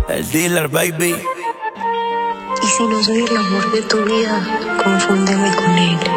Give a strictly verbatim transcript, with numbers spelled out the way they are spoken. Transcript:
El dealer, baby. Y si no soy el amor de tu vida, confúndeme con él.